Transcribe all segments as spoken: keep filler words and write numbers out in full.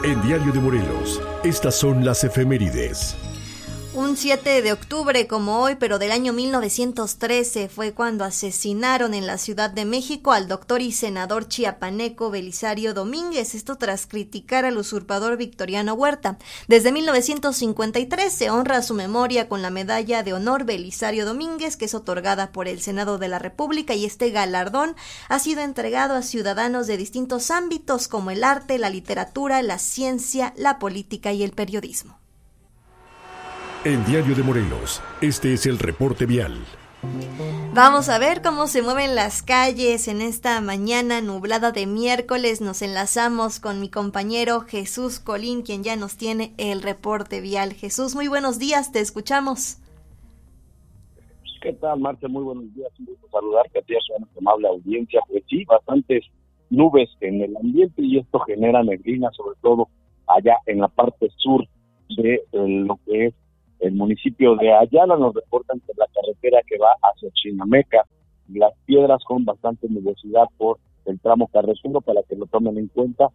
En Diario de Morelos, estas son las efemérides. Un siete de octubre como hoy, pero del año mil novecientos trece, fue cuando asesinaron en la Ciudad de México al doctor y senador chiapaneco Belisario Domínguez, esto tras criticar al usurpador Victoriano Huerta. Desde mil novecientos cincuenta y tres se honra su memoria con la Medalla de Honor Belisario Domínguez, que es otorgada por el Senado de la República, y este galardón ha sido entregado a ciudadanos de distintos ámbitos como el arte, la literatura, la ciencia, la política y el periodismo. En Diario de Morelos, este es el reporte vial. Vamos a ver cómo se mueven las calles en esta mañana nublada de miércoles. Nos enlazamos con mi compañero Jesús Colín, quien ya nos tiene el reporte vial. Jesús, muy buenos días, te escuchamos. ¿Qué tal, Marta? Muy buenos días, un gusto saludarte a ti, a su amable audiencia. Pues sí, bastantes nubes en el ambiente y esto genera neblina, sobre todo allá en la parte sur de eh, lo que es el municipio de Ayala. Nos reportan que la carretera que va hacia Chinameca, las piedras con bastante nubosidad por el tramo carretero, para que lo tomen en cuenta.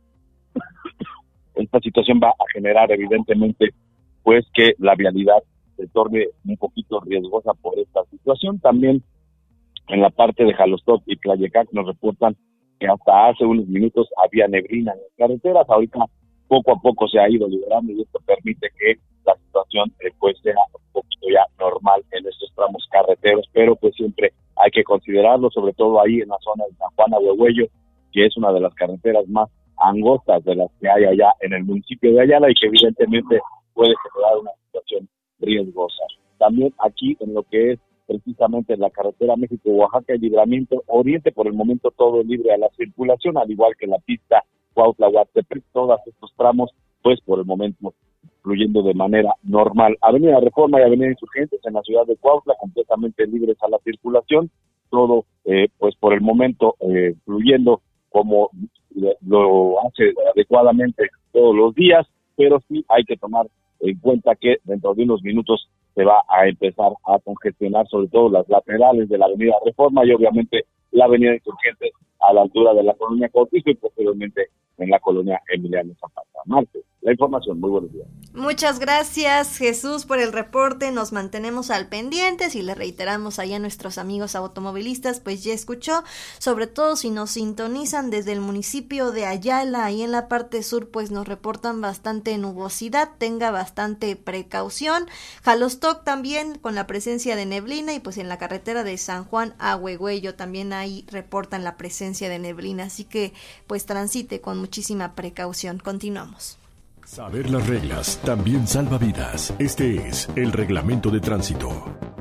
Esta situación va a generar evidentemente pues que la vialidad se torne un poquito riesgosa por esta situación. También en la parte de Jalostoc y Tlayecac nos reportan que hasta hace unos minutos había neblina en las carreteras. Ahorita poco a poco se ha ido liberando y esto permite que la situación eh, pues sea un poquito ya normal en estos tramos carreteros, pero pues siempre hay que considerarlo, sobre todo ahí en la zona de San Juan Ahuehueyo, que es una de las carreteras más angostas de las que hay allá en el municipio de Ayala y que evidentemente puede generar una situación riesgosa. También aquí en lo que es precisamente la carretera México-Oaxaca y Libramiento Oriente, por el momento todo libre a la circulación, al igual que la pista Cuautla-Huastepec, todos estos tramos pues por el momento fluyendo de manera normal. Avenida Reforma y Avenida Insurgentes en la ciudad de Cuautla completamente libres a la circulación, todo eh, pues por el momento eh, fluyendo como lo hace adecuadamente todos los días, pero sí hay que tomar en cuenta que dentro de unos minutos se va a empezar a congestionar sobre todo las laterales de la Avenida Reforma y obviamente la Avenida Insurgentes a la altura de la colonia Cortijo y posteriormente en la colonia Emiliano Zapata. Marte, la información, muy buenos días. Muchas gracias, Jesús, por el reporte. Nos mantenemos al pendiente y le reiteramos ahí a nuestros amigos automovilistas, pues ya escuchó, sobre todo si nos sintonizan desde el municipio de Ayala, ahí en la parte sur, pues nos reportan bastante nubosidad, tenga bastante precaución. Jalostoc también con la presencia de neblina y pues en la carretera de San Juan a Huehueyo también ahí reportan la presencia de neblina, así que pues transite con muchísima precaución. Continuamos. Saber las reglas también salva vidas. Este es el Reglamento de Tránsito.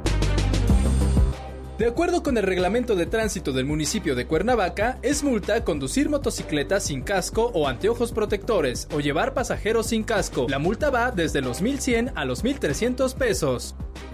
De acuerdo con el Reglamento de Tránsito del municipio de Cuernavaca, es multa conducir motocicleta sin casco o anteojos protectores o llevar pasajeros sin casco. La multa va desde los mil cien a los mil trescientos pesos.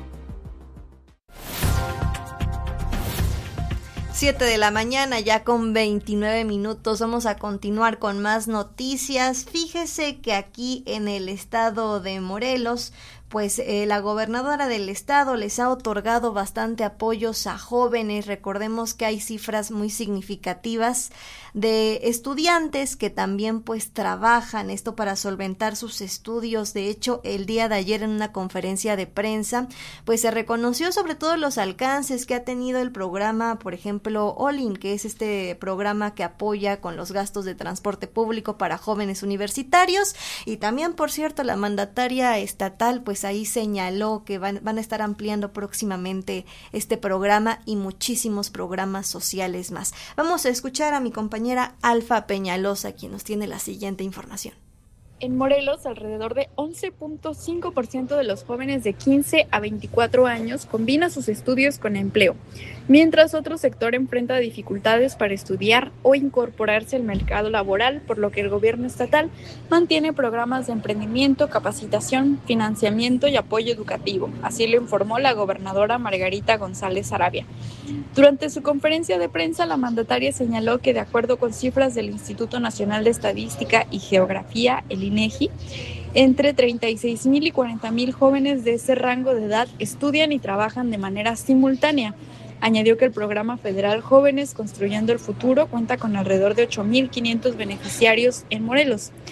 siete de la mañana, ya con veintinueve minutos. Vamos a continuar con más noticias. Fíjese que aquí en el estado de Morelos, pues eh, la gobernadora del estado les ha otorgado bastante apoyos a jóvenes. Recordemos que hay cifras muy significativas de estudiantes que también pues trabajan esto para solventar sus estudios. De hecho, el día de ayer en una conferencia de prensa, pues se reconoció sobre todo los alcances que ha tenido el programa, por ejemplo, Olin, que es este programa que apoya con los gastos de transporte público para jóvenes universitarios. Y también, por cierto, la mandataria estatal pues ahí señaló que van, van a estar ampliando próximamente este programa y muchísimos programas sociales más. Vamos a escuchar a mi compañera Alfa Peñalosa, quien nos tiene la siguiente información. En Morelos, alrededor de once punto cinco por ciento de los jóvenes de quince a veinticuatro años combina sus estudios con empleo, mientras otro sector enfrenta dificultades para estudiar o incorporarse al mercado laboral, por lo que el gobierno estatal mantiene programas de emprendimiento, capacitación, financiamiento y apoyo educativo. Así lo informó la gobernadora Margarita González Arabia. Durante su conferencia de prensa, la mandataria señaló que, de acuerdo con cifras del Instituto Nacional de Estadística y Geografía, el INEGI, entre treinta y seis mil y cuarenta mil jóvenes de ese rango de edad estudian y trabajan de manera simultánea. Añadió que el programa federal Jóvenes Construyendo el Futuro cuenta con alrededor de ocho mil quinientos beneficiarios en Morelos.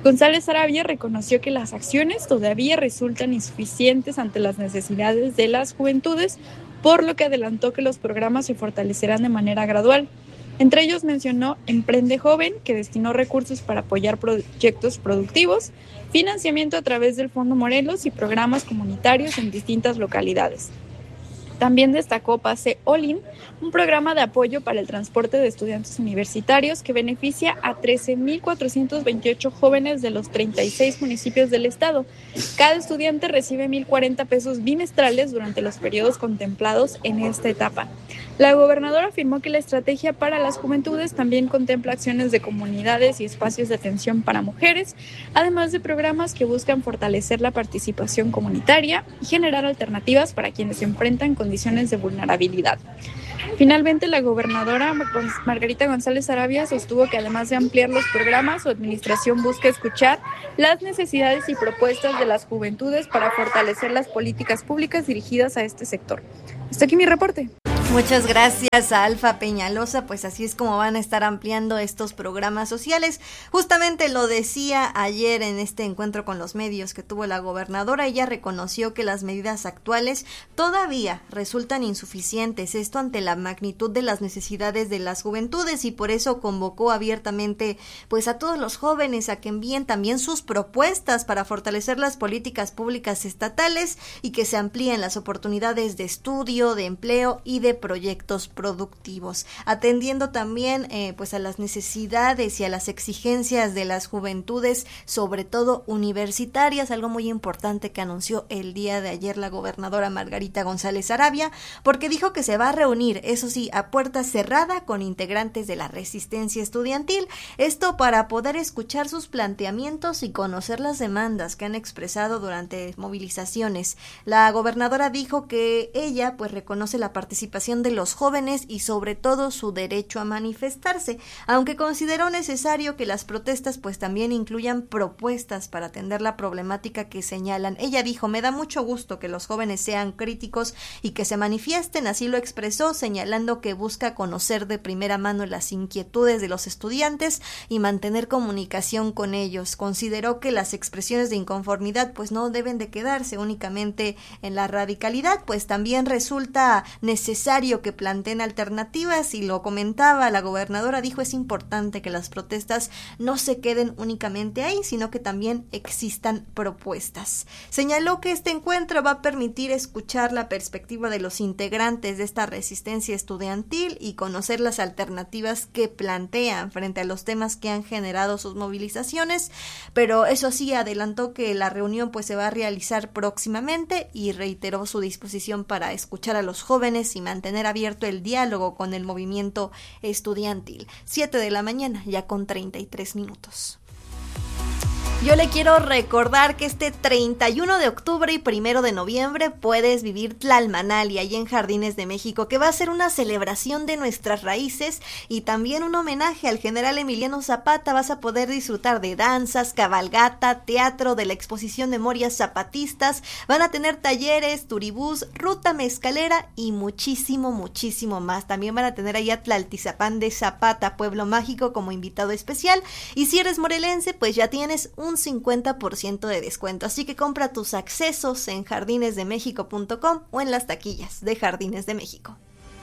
González Arabia reconoció que las acciones todavía resultan insuficientes ante las necesidades de las juventudes, por lo que adelantó que los programas se fortalecerán de manera gradual. Entre ellos mencionó Emprende Joven, que destinó recursos para apoyar proyectos productivos, financiamiento a través del Fondo Morelos y programas comunitarios en distintas localidades. También destacó Pase Olin, un programa de apoyo para el transporte de estudiantes universitarios que beneficia a trece mil cuatrocientos veintiocho jóvenes de los treinta y seis municipios del estado. Cada estudiante recibe mil cuarenta pesos bimestrales durante los periodos contemplados en esta etapa. La gobernadora afirmó que la estrategia para las juventudes también contempla acciones de comunidades y espacios de atención para mujeres, además de programas que buscan fortalecer la participación comunitaria y generar alternativas para quienes se enfrentan condiciones de vulnerabilidad. Finalmente, la gobernadora Margarita González Arabia sostuvo que además de ampliar los programas, su administración busca escuchar las necesidades y propuestas de las juventudes para fortalecer las políticas públicas dirigidas a este sector. Hasta aquí mi reporte. Muchas gracias a Alfa Peñalosa, pues así es como van a estar ampliando estos programas sociales. Justamente lo decía ayer en este encuentro con los medios que tuvo la gobernadora, ella reconoció que las medidas actuales todavía resultan insuficientes, esto ante la magnitud de las necesidades de las juventudes, y por eso convocó abiertamente pues a todos los jóvenes a que envíen también sus propuestas para fortalecer las políticas públicas estatales y que se amplíen las oportunidades de estudio, de empleo y de proyectos productivos, atendiendo también eh, pues a las necesidades y a las exigencias de las juventudes, sobre todo universitarias, algo muy importante que anunció el día de ayer la gobernadora Margarita González Arabia, porque dijo que se va a reunir, eso sí, a puerta cerrada con integrantes de la resistencia estudiantil, esto para poder escuchar sus planteamientos y conocer las demandas que han expresado durante movilizaciones. La gobernadora dijo que ella pues reconoce la participación de los jóvenes y sobre todo su derecho a manifestarse, aunque consideró necesario que las protestas pues también incluyan propuestas para atender la problemática que señalan. Ella dijo: me da mucho gusto que los jóvenes sean críticos y que se manifiesten, así lo expresó, señalando que busca conocer de primera mano las inquietudes de los estudiantes y mantener comunicación con ellos. Consideró que las expresiones de inconformidad pues no deben de quedarse únicamente en la radicalidad, pues también resulta necesario que planteen alternativas, y lo comentaba la gobernadora, dijo: es importante que las protestas no se queden únicamente ahí, sino que también existan propuestas. Señaló que este encuentro va a permitir escuchar la perspectiva de los integrantes de esta resistencia estudiantil y conocer las alternativas que plantean frente a los temas que han generado sus movilizaciones, pero eso sí, adelantó que la reunión pues se va a realizar próximamente y reiteró su disposición para escuchar a los jóvenes y mantener abierto el diálogo con el movimiento estudiantil. siete de la mañana, ya con treinta y tres minutos. Yo le quiero recordar que este treinta y uno de octubre y primero de noviembre puedes vivir Tlalmanali ahí en Jardines de México, que va a ser una celebración de nuestras raíces y también un homenaje al general Emiliano Zapata. Vas a poder disfrutar de danzas, cabalgata, teatro, de la exposición Memorias Zapatistas, van a tener talleres, turibús, ruta mezcalera y muchísimo, muchísimo más. También van a tener ahí a Tlaltizapán de Zapata, pueblo mágico, como invitado especial, y si eres morelense pues ya tienes un cincuenta por ciento de descuento, así que compra tus accesos en jardines de méxico punto com o en las taquillas de Jardines de México.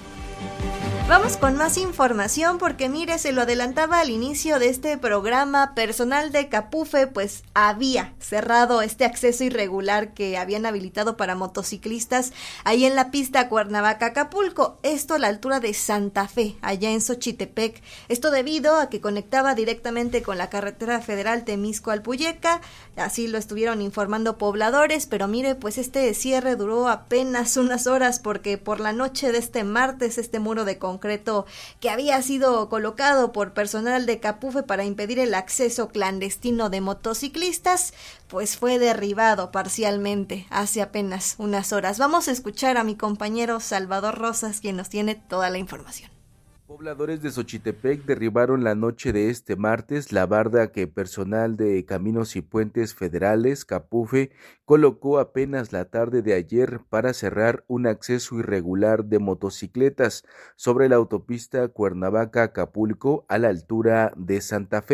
Vamos con más información porque mire, se lo adelantaba al inicio de este programa, personal de Capufe pues había cerrado este acceso irregular que habían habilitado para motociclistas ahí en la pista Cuernavaca-Acapulco, esto a la altura de Santa Fe, allá en Xochitepec, esto debido a que conectaba directamente con la carretera federal Temisco-Alpuyeca, así lo estuvieron informando pobladores, pero mire, pues este cierre duró apenas unas horas porque por la noche de este martes este muro de concreto que había sido colocado por personal de Capufe para impedir el acceso clandestino de motociclistas, pues fue derribado parcialmente hace apenas unas horas. Vamos a escuchar a mi compañero Salvador Rosas, quien nos tiene toda la información. Pobladores de Xochitepec derribaron la noche de este martes la barda que personal de Caminos y Puentes Federales, Capufe, colocó apenas la tarde de ayer para cerrar un acceso irregular de motocicletas sobre la autopista Cuernavaca-Acapulco a la altura de Santa Fe.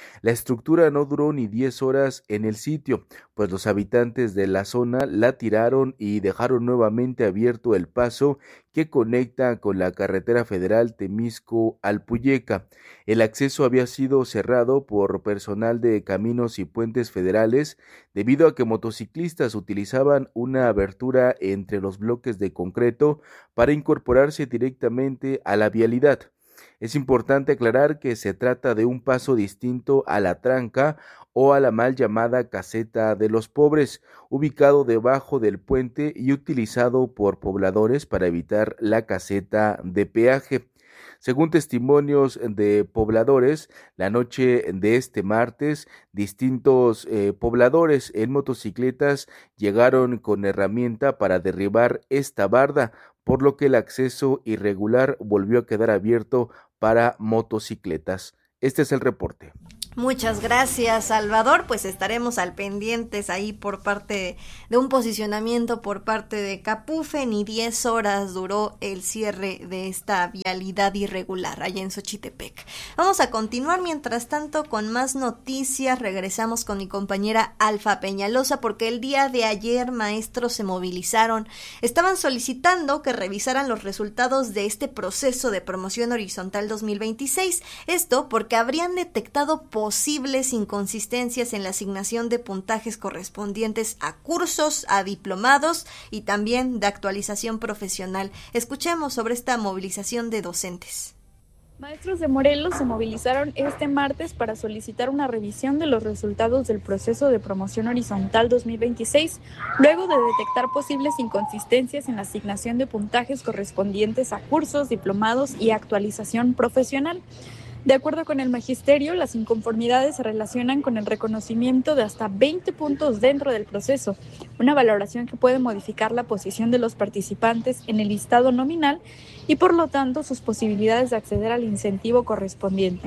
La estructura no duró ni diez horas en el sitio, pues los habitantes de la zona la tiraron y dejaron nuevamente abierto el paso que conecta con la carretera federal Temisco-Alpuyeca. El acceso había sido cerrado por personal de Caminos y Puentes Federales debido a que motociclistas utilizaban una abertura entre los bloques de concreto para incorporarse directamente a la vialidad. Es importante aclarar que se trata de un paso distinto a la tranca o a la mal llamada caseta de los pobres, ubicado debajo del puente y utilizado por pobladores para evitar la caseta de peaje. Según testimonios de pobladores, la noche de este martes, distintos eh, pobladores en motocicletas llegaron con herramienta para derribar esta barda, por lo que el acceso irregular volvió a quedar abierto para motocicletas. Este es el reporte. Muchas gracias, Salvador. Pues estaremos al pendientes ahí por parte de un posicionamiento por parte de Capufe. Ni diez horas duró el cierre de esta vialidad irregular allá en Xochitepec. Vamos a continuar mientras tanto con más noticias. Regresamos con mi compañera Alfa Peñalosa porque el día de ayer maestros se movilizaron. Estaban solicitando que revisaran los resultados de este proceso de promoción horizontal dos mil veintiséis. Esto porque habrían detectado posibles inconsistencias en la asignación de puntajes correspondientes a cursos, a diplomados y también de actualización profesional. Escuchemos sobre esta movilización de docentes. Maestros de Morelos se movilizaron este martes para solicitar una revisión de los resultados del proceso de promoción horizontal dos mil veintiséis, luego de detectar posibles inconsistencias en la asignación de puntajes correspondientes a cursos, diplomados y actualización profesional. De acuerdo con el magisterio, las inconformidades se relacionan con el reconocimiento de hasta veinte puntos dentro del proceso, una valoración que puede modificar la posición de los participantes en el listado nominal y por lo tanto sus posibilidades de acceder al incentivo correspondiente.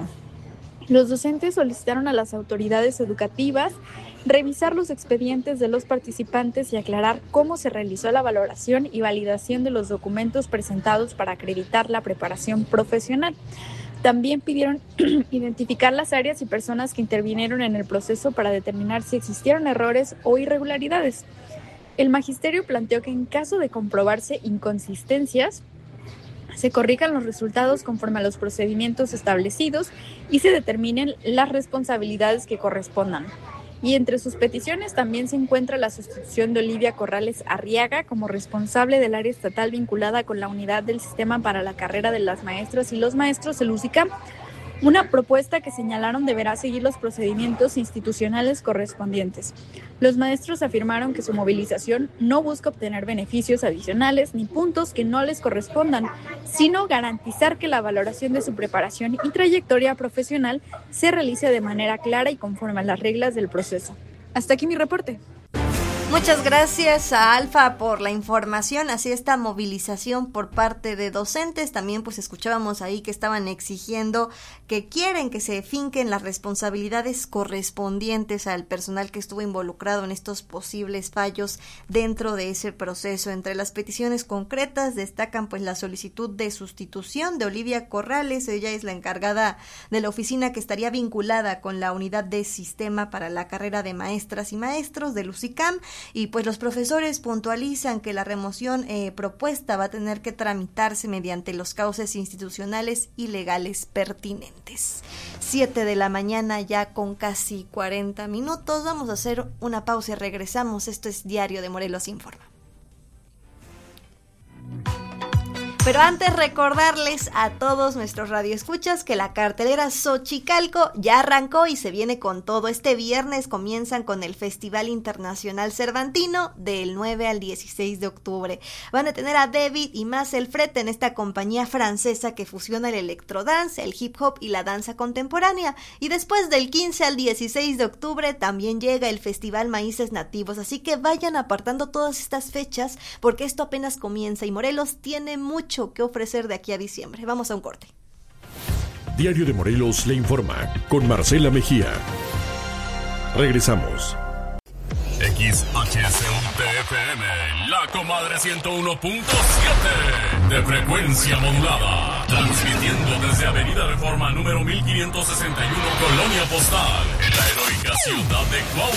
Los docentes solicitaron a las autoridades educativas revisar los expedientes de los participantes y aclarar cómo se realizó la valoración y validación de los documentos presentados para acreditar la preparación profesional. También pidieron identificar las áreas y personas que intervinieron en el proceso para determinar si existieron errores o irregularidades. El magisterio planteó que en caso de comprobarse inconsistencias, se corrijan los resultados conforme a los procedimientos establecidos y se determinen las responsabilidades que correspondan. Y entre sus peticiones también se encuentra la sustitución de Olivia Corrales Arriaga como responsable del área estatal vinculada con la unidad del sistema para la carrera de las maestras y los maestros, el U C I C A M, una propuesta que señalaron deberá seguir los procedimientos institucionales correspondientes. Los maestros afirmaron que su movilización no busca obtener beneficios adicionales ni puntos que no les correspondan, sino garantizar que la valoración de su preparación y trayectoria profesional se realice de manera clara y conforme a las reglas del proceso. Hasta aquí mi reporte. Muchas gracias a Alfa por la información, así esta movilización por parte de docentes. También pues escuchábamos ahí que estaban exigiendo que quieren que se finquen las responsabilidades correspondientes al personal que estuvo involucrado en estos posibles fallos dentro de ese proceso. Entre las peticiones concretas destacan pues la solicitud de sustitución de Olivia Corrales. Ella es la encargada de la oficina que estaría vinculada con la unidad de sistema para la carrera de maestras y maestros del U C I C A M. Y pues los profesores puntualizan que la remoción eh, propuesta va a tener que tramitarse mediante los cauces institucionales y legales pertinentes. Siete de la mañana ya con casi cuarenta minutos. Vamos a hacer una pausa y regresamos. Esto es Diario de Morelos Informa. Pero antes recordarles a todos nuestros radioescuchas que la cartelera Xochicalco ya arrancó y se viene con todo. Este viernes comienzan con el Festival Internacional Cervantino del nueve al dieciséis de octubre. Van a tener a David y Marcel Fret en esta compañía francesa que fusiona el electrodance, el hip hop y la danza contemporánea. Y después del quince al dieciséis de octubre también llega el Festival Maíces Nativos. Así que vayan apartando todas estas fechas porque esto apenas comienza y Morelos tiene mucho que ofrecer de aquí a diciembre. Vamos a un corte. Diario de Morelos le informa con Marcela Mejía. Regresamos. En X H C U T F M, La Comadre ciento uno punto siete de frecuencia modulada, transmitiendo desde Avenida Reforma número mil quinientos sesenta y uno, Colonia Postal, en la heroica ciudad de Cuautla.